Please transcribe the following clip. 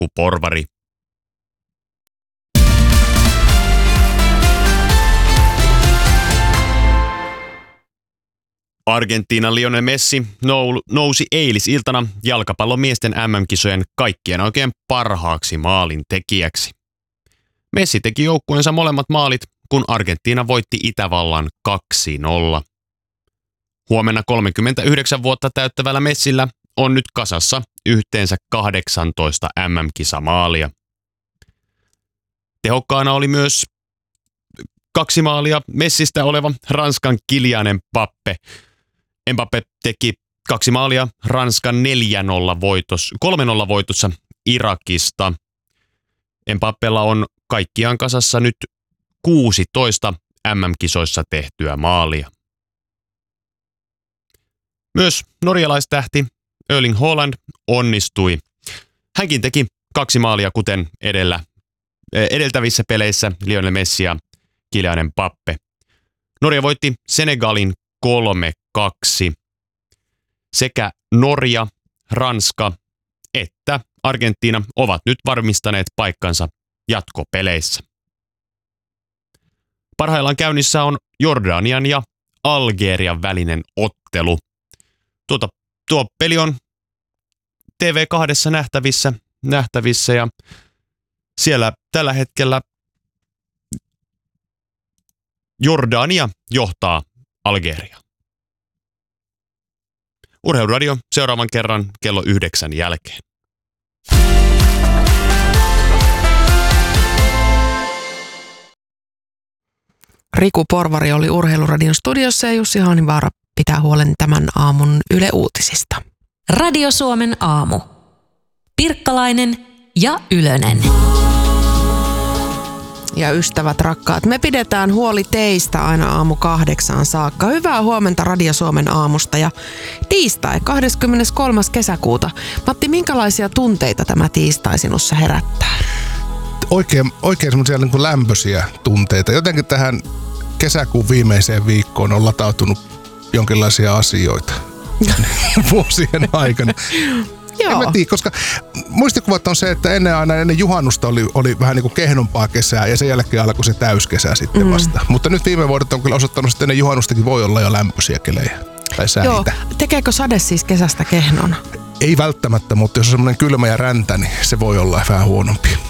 Riku Porvari. Argentiinan Lionel Messi nousi eilisiltana jalkapallomiesten MM-kisojen kaikkien oikein parhaaksi maalintekijäksi. Messi teki joukkueensa molemmat maalit, kun Argentiina voitti Itävallan 2-0. Huomenna 39 vuotta täyttävällä Messillä on nyt kasassa yhteensä 18 MM-kisamaalia. Tehokkaana oli myös 2 maalia Messistä oleva Ranskan Kylian Mbappé. Mbappé teki 2 maalia Ranskan 3-0 voitossa Irakista. Mbappélla on kaikkiaan kasassa nyt 16 MM-kisoissa tehtyä maalia. Myös norjalaistähti Erling Haaland onnistui. Hänkin teki 2 maalia kuten edeltävissä peleissä Lionel Messi ja Kylian Mbappé. Norja voitti Senegalin 3-2. Sekä Norja, Ranska että Argentiina ovat nyt varmistaneet paikkansa jatkopeleissä. Parhaillaan käynnissä on Jordanian ja Algerian välinen ottelu. Tuo peli on TV2 nähtävissä ja siellä tällä hetkellä Jordania johtaa Algeria. Urheiluradio seuraavan kerran kello 9 jälkeen. Riku Porvari oli Urheiluradion studiossa ja Jussi Haanivaara pitää huolen tämän aamun Yle Uutisista. Radio Suomen aamu. Pirkkalainen ja Ylönen. Ja ystävät rakkaat, me pidetään huoli teistä aina aamu 8 saakka. Hyvää huomenta Radio Suomen aamusta ja tiistai 23. kesäkuuta. Matti, minkälaisia tunteita tämä tiistai sinussa herättää? Oikein semmoisia niin kuin lämpöisiä tunteita. Jotenkin tähän kesäkuun viimeiseen viikkoon on latautunut jonkinlaisia asioita vuosien aikana. Joo. En mä tiedä, koska muistikuvat on se, että ennen juhannusta oli vähän niin kuin kehnompaa kesää ja sen jälkeen alkoi se täyskesä sitten vasta. Mutta nyt viime vuodet on kyllä osoittanut, että ennen juhannustakin voi olla jo lämpöisiä kelejä tai säitä. Joo, tekeekö sade siis kesästä kehnon? Ei välttämättä, mutta jos on semmoinen kylmä ja räntä, niin se voi olla vähän huonompi.